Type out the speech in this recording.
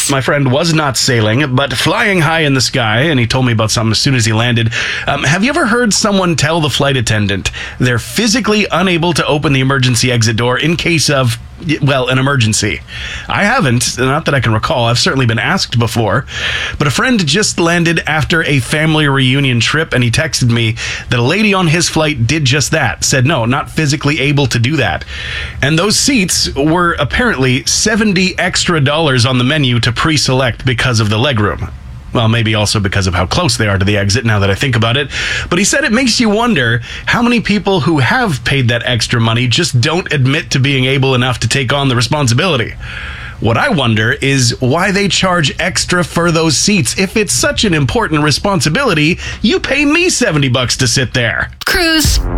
My friend was not sailing, but flying high in the sky, and he told me about something as soon as he landed. Have you ever heard someone tell the flight attendant they're physically unable to open the emergency exit door in case of, well, an emergency? I haven't, not that I can recall. I've certainly been asked before, but a friend just landed after a family reunion trip, and he texted me that a lady on his flight did just that, said no, not physically able to do that. And those seats were apparently $70 extra on the menu to pre-select because of the legroom. Well, maybe also because of how close they are to the exit, now that I think about it. But he said it makes you wonder how many people who have paid that extra money just don't admit to being able enough to take on the responsibility. What I wonder is why they charge extra for those seats. If it's such an important responsibility, you pay me $70 to sit there. Cruise.